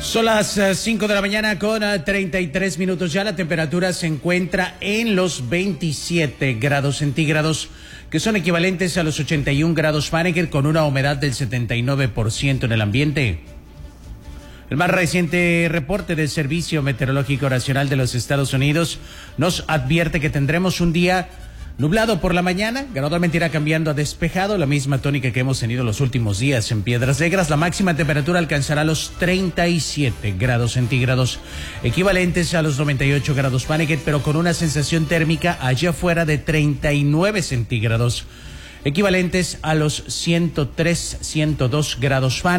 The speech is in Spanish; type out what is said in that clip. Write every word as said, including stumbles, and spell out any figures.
Son las cinco de la mañana con treinta y tres minutos. Ya la temperatura se encuentra en los veintisiete grados centígrados, que son equivalentes a los ochenta y un grados Fahrenheit, con una humedad del setenta y nueve por ciento en el ambiente. El más reciente reporte del Servicio Meteorológico Nacional de los Estados Unidos nos advierte que tendremos un día nublado por la mañana, gradualmente irá cambiando a despejado, la misma tónica que hemos tenido los últimos días en Piedras Negras. La máxima temperatura alcanzará los treinta y siete grados centígrados, equivalentes a los noventa y ocho grados Fahrenheit, pero con una sensación térmica allá afuera de treinta y nueve centígrados, equivalentes a los ciento tres, ciento dos grados Fahrenheit.